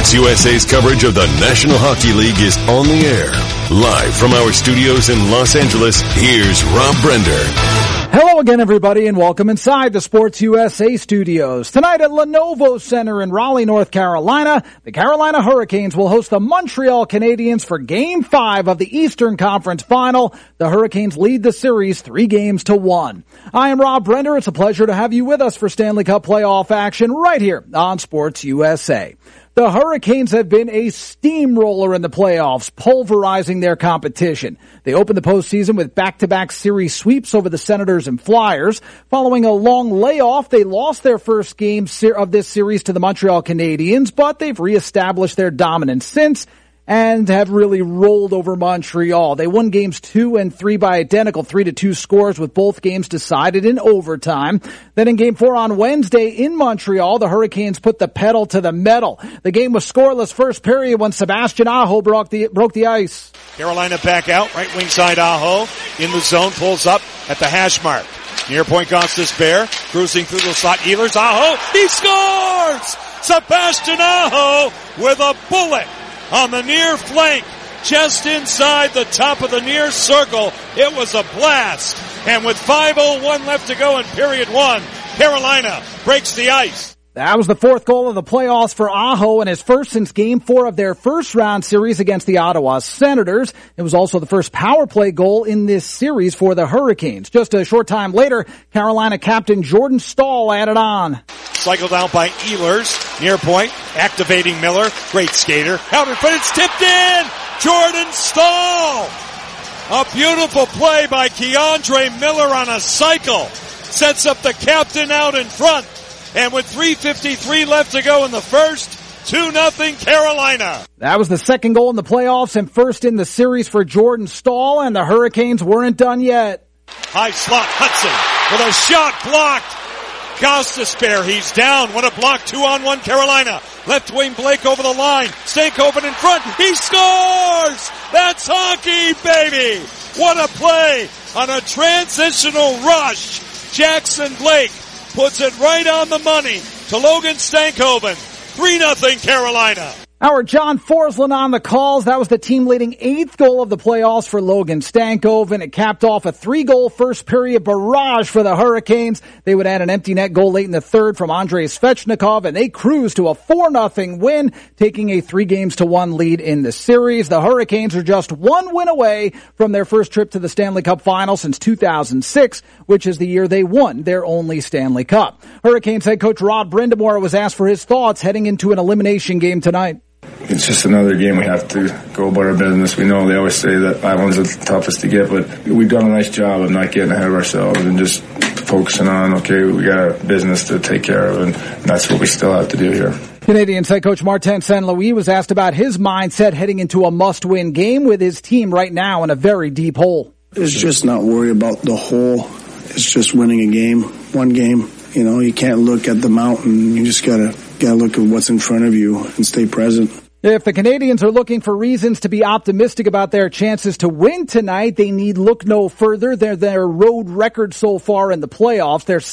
Sports USA's coverage of the National Hockey League is on the air. Live from our studios in Los Angeles, here's Rob Brender. Hello again, everybody, and welcome inside the Sports USA studios. Tonight at Lenovo Center in Raleigh, North Carolina, the Carolina Hurricanes will host the Montreal Canadiens for Game 5 of the Eastern Conference Final. The Hurricanes lead the series 3-1. I am Rob Brender. It's a pleasure to have you with us for Stanley Cup playoff action right here on Sports USA. The Hurricanes have been a steamroller in the playoffs, pulverizing their competition. They opened the postseason with back-to-back series sweeps over the Senators and Flyers. Following a long layoff, they lost their first game of this series to the Montreal Canadiens, but they've reestablished their dominance since and have really rolled over Montreal. They won games 2 and 3 by identical 3-2 scores, with both games decided in overtime. Then in Game 4 on Wednesday in Montreal, the Hurricanes put the pedal to the metal. The game was scoreless first period when Sebastian Aho broke the ice. Carolina back out, right wing side Aho in the zone, pulls up at the hash mark. Near point Gostisbehere, cruising through the slot. Ehlers, Aho, he scores! Sebastian Aho with a bullet on the near flank, just inside the top of the near circle. It was a blast. And with 5:01 left to go in period 1, Carolina breaks the ice. That was the fourth goal of the playoffs for Aho and his first since Game 4 of their first round series against the Ottawa Senators. It was also the first power play goal in this series for the Hurricanes. Just a short time later, Carolina captain Jordan Staal added on. Cycled out by Ehlers, near point, activating Miller, great skater, out in front, it's tipped in! Jordan Staal! A beautiful play by Keandre Miller on a cycle, sets up the captain out in front. And with 3:53 left to go in the first, 2-0 Carolina. That was the second goal in the playoffs and first in the series for Jordan Staal, and the Hurricanes weren't done yet. High slot Hudson with a shot blocked. Gostisbehere, he's down. What a block, 2-on-1 Carolina. Left wing Blake over the line. Stankoven in front. He scores! That's hockey, baby! What a play on a transitional rush. Jackson Blake puts it right on the money to Logan Stankoven. 3-0 Carolina. Our John Forslund on the calls. That was the team-leading 8th goal of the playoffs for Logan Stankoven. It capped off a 3-goal first-period barrage for the Hurricanes. They would add an empty net goal late in the third from Andrei Svechnikov, and they cruised to a 4-0 win, taking a 3-1 lead in the series. The Hurricanes are just one win away from their first trip to the Stanley Cup final since 2006, which is the year they won their only Stanley Cup. Hurricanes head coach Rod Brind'Amour was asked for his thoughts heading into an elimination game tonight. It's just another game. We have to go about our business. We know they always say that Island's the toughest to get, but we've done a nice job of not getting ahead of ourselves and just focusing on, okay, we got our business to take care of, and that's what we still have to do here. Canadiens head coach Martin St. Louis was asked about his mindset heading into a must-win game with his team right now in a very deep hole. It's just not worry about the hole. It's just winning a game, one game. You know, you can't look at the mountain. You just gotta look at what's in front of you and stay present. If the Canadiens are looking for reasons to be optimistic about their chances to win tonight, they need look no further. Their road record so far in the playoffs. They're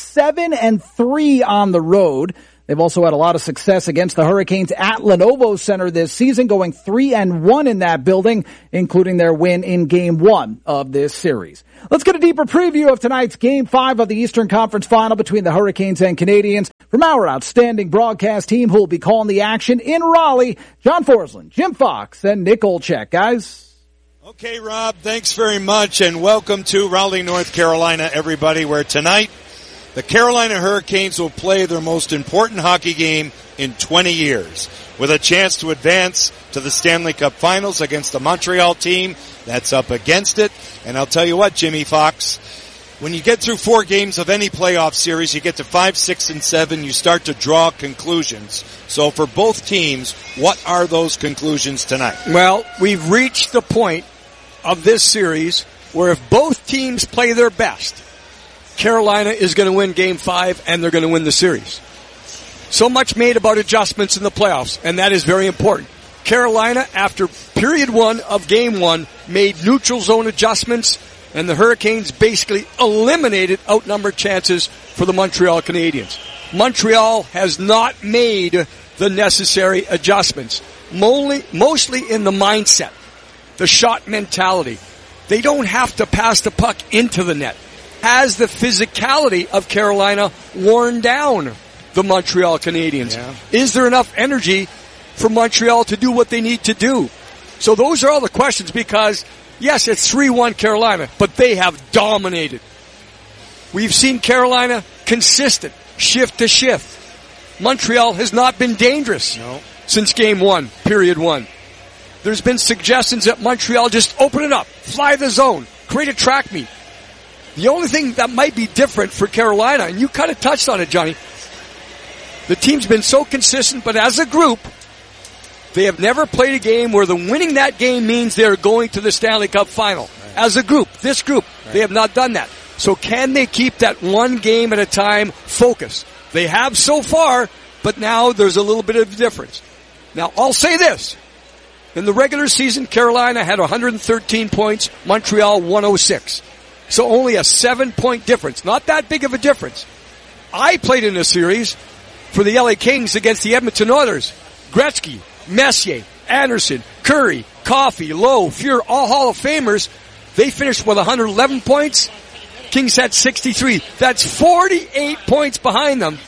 7-3 on the road. They've also had a lot of success against the Hurricanes at Lenovo Center this season, going 3-1 in that building, including their win in Game 1 of this series. Let's get a deeper preview of tonight's Game 5 of the Eastern Conference Final between the Hurricanes and Canadiens from our outstanding broadcast team who will be calling the action in Raleigh, John Forslund, Jim Fox, and Nick Olchek. Guys? Okay, Rob, thanks very much, and welcome to Raleigh, North Carolina, everybody, where tonight the Carolina Hurricanes will play their most important hockey game in 20 years with a chance to advance to the Stanley Cup Finals against the Montreal team that's up against it. And I'll tell you what, Jimmy Fox, when you get through 4 games of any playoff series, you get to 5, 6, and 7, you start to draw conclusions. So for both teams, what are those conclusions tonight? Well, we've reached the point of this series where if both teams play their best, Carolina is going to win Game 5 and they're going to win the series. So much made about adjustments in the playoffs, and that is very important. Carolina, after period 1 of Game 1, made neutral zone adjustments, and the Hurricanes basically eliminated outnumbered chances for the Montreal Canadiens. Montreal has not made the necessary adjustments, mostly in the mindset, the shot mentality. They don't have to pass the puck into the net. Has the physicality of Carolina worn down the Montreal Canadiens? Yeah. Is there enough energy for Montreal to do what they need to do? So those are all the questions, because, yes, it's 3-1 Carolina, but they have dominated. We've seen Carolina consistent, shift to shift. Montreal has not been dangerous since game 1, period 1. There's been suggestions that Montreal just open it up, fly the zone, create a track meet. The only thing that might be different for Carolina, and you kind of touched on it, Johnny, the team's been so consistent, but as a group, they have never played a game where the winning that game means they're going to the Stanley Cup final. Right. As a group, this group, they have not done that. So can they keep that one game at a time focus? They have so far, but now there's a little bit of difference. Now, I'll say this. In the regular season, Carolina had 113 points, Montreal 106. So only a 7-point difference. Not that big of a difference. I played in a series for the LA Kings against the Edmonton Oilers. Gretzky, Messier, Anderson, Curry, Coffey, Lowe, Fuhr, all Hall of Famers. They finished with 111 points. Kings had 63. That's 48 points behind them.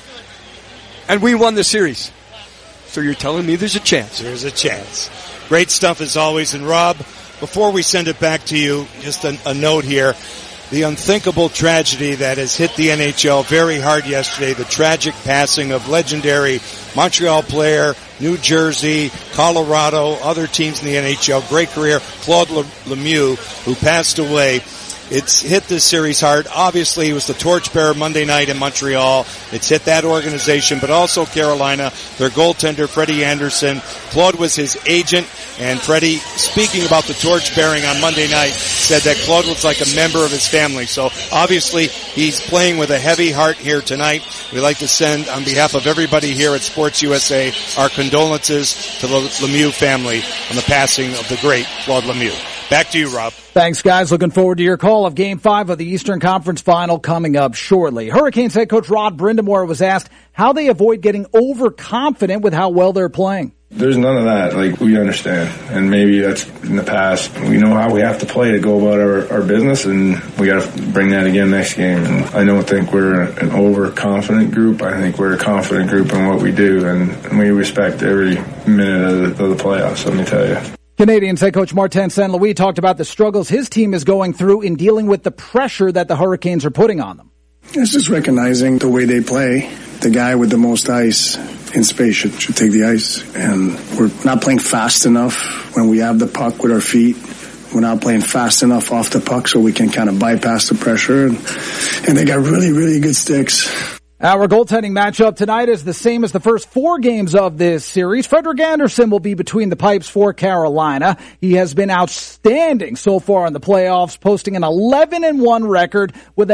And we won the series. So you're telling me there's a chance? There's a chance. Great stuff as always. And Rob, before we send it back to you, just a note here. The unthinkable tragedy that has hit the NHL very hard yesterday, the tragic passing of legendary Montreal player, New Jersey, Colorado, other teams in the NHL, great career, Claude Lemieux, who passed away. It's hit this series hard. Obviously, he was the torchbearer Monday night in Montreal. It's hit that organization, but also Carolina. Their goaltender, Freddie Anderson. Claude was his agent, and Freddie, speaking about the torch-bearing on Monday night, said that Claude was like a member of his family. So, obviously, he's playing with a heavy heart here tonight. We'd like to send, on behalf of everybody here at Sports USA, our condolences to the Lemieux family on the passing of the great Claude Lemieux. Back to you, Rob. Thanks, guys. Looking forward to your call of Game 5 of the Eastern Conference Final coming up shortly. Hurricanes head coach Rod Brind'Amour was asked how they avoid getting overconfident with how well they're playing. There's none of that. We understand. And maybe that's in the past. We know how we have to play to go about our business, and we got to bring that again next game. And I don't think we're an overconfident group. I think we're a confident group in what we do, and we respect every minute of the playoffs, let me tell you. Canadiens head coach Martin St. Louis talked about the struggles his team is going through in dealing with the pressure that the Hurricanes are putting on them. It's just recognizing the way they play. The guy with the most ice in space should take the ice. And we're not playing fast enough when we have the puck with our feet. We're not playing fast enough off the puck so we can kind of bypass the pressure. And they got really, really good sticks. Our goaltending matchup tonight is the same as the first 4 games of this series. Frederik Andersen will be between the pipes for Carolina. He has been outstanding so far in the playoffs, posting an 11-1 record with a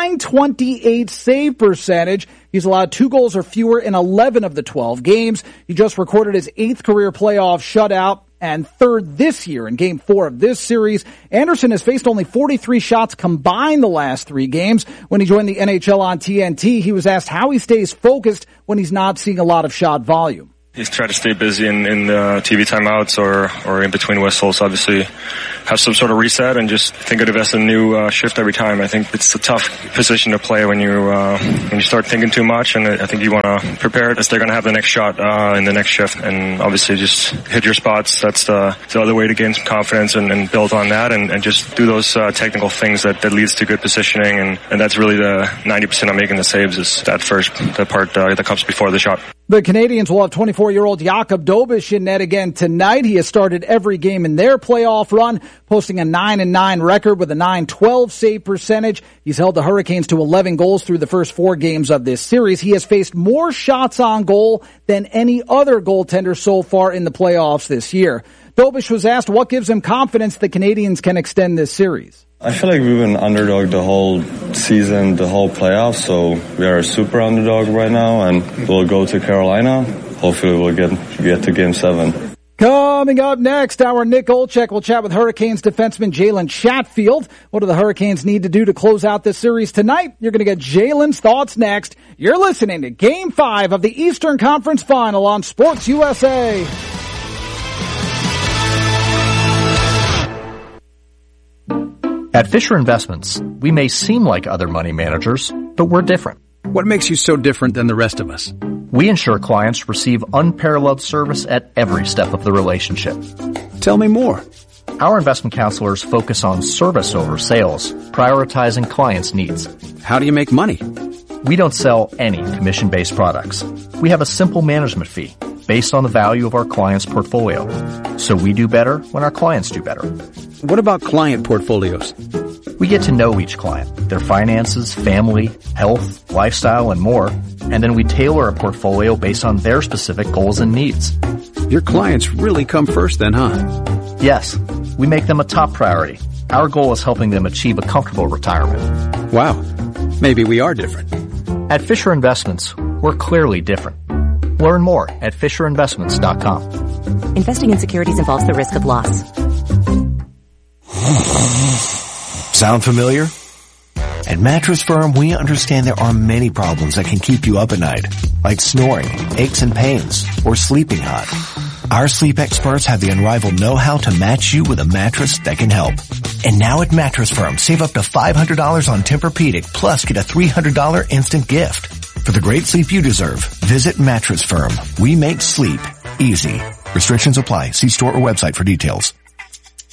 .928 save percentage. He's allowed 2 goals or fewer in 11 of the 12 games. He just recorded his 8th career playoff shutout and 3rd this year in Game 4 of this series. Andersen has faced only 43 shots combined the last 3 games. When he joined the NHL on TNT, he was asked how he stays focused when he's not seeing a lot of shot volume. Just try to stay busy in the TV timeouts or in between whistles. Obviously, have some sort of reset and just think of it as a new shift every time. I think it's a tough position to play when you start thinking too much, and I think you want to prepare it as they're going to have the next shot in the next shift, and obviously just hit your spots. That's the other way to gain some confidence and build on that, and just do those technical things that leads to good positioning, and that's really the 90% of making the saves is that part that comes before the shot. The Canadiens will have 24-year-old Jakub Dobeš in net again tonight. He has started every game in their playoff run, posting a 9-9 record with a .912 save percentage. He's held the Hurricanes to 11 goals through the first 4 games of this series. He has faced more shots on goal than any other goaltender so far in the playoffs this year. Dobeš was asked what gives him confidence the Canadiens can extend this series. I feel like we've been underdog the whole season, the whole playoffs, so we are a super underdog right now, and we'll go to Carolina. Hopefully we'll get to Game 7. Coming up next, our Nick Olczyk will chat with Hurricanes defenseman Jalen Chatfield. What do the Hurricanes need to do to close out this series tonight? You're going to get Jalen's thoughts next. You're listening to Game 5 of the Eastern Conference Final on Sports USA. At Fisher Investments, we may seem like other money managers, but we're different. What makes you so different than the rest of us? We ensure clients receive unparalleled service at every step of the relationship. Tell me more. Our investment counselors focus on service over sales, prioritizing clients' needs. How do you make money? We don't sell any commission-based products. We have a simple management fee based on the value of our client's portfolio. So we do better when our clients do better. What about client portfolios? We get to know each client, their finances, family, health, lifestyle, and more, and then we tailor a portfolio based on their specific goals and needs. Your clients really come first then, huh? Yes, we make them a top priority. Our goal is helping them achieve a comfortable retirement. Wow, maybe we are different. At Fisher Investments, we're clearly different. Learn more at FisherInvestments.com. Investing in securities involves the risk of loss. Sound familiar? At Mattress Firm, we understand there are many problems that can keep you up at night, like snoring, aches and pains, or sleeping hot. Our sleep experts have the unrivaled know-how to match you with a mattress that can help. And now at Mattress Firm, save up to $500 on Tempur-Pedic, plus get a $300 instant gift. For the great sleep you deserve, visit Mattress Firm. We make sleep easy. Restrictions apply. See store or website for details.